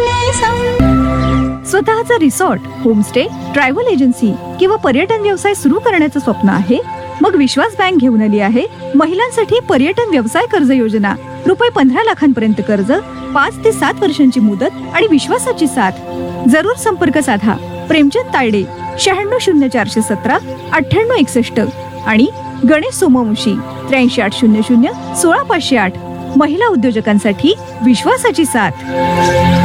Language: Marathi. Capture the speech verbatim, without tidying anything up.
स्वतःचा रिसॉर्ट, होमस्टे, ट्रॅव्हल एजन्सी किंवा पर्यटन व्यवसाय सुरू करण्याचं स्वप्न आहे? मग विश्वास बँक घेऊन आली आहे महिलांसाठी पर्यटन व्यवसाय कर्ज योजना. रुपये पंधरा लाखांपर्यंत कर्ज, पाच ते सात वर्षांची मुदत आणि विश्वासाची साथ. जरूर संपर्क साधा. प्रेमचंद तायडे, शहाण्णव शून्य चारशे सतरा अठ्ठ्याण्णव एकसष्ट आणि गणेश सोमवंशी, त्र्याऐंशी आठ शून्य शून्य सोळा पाचशे आठ. महिला उद्योजकांसाठी विश्वासाची साथ.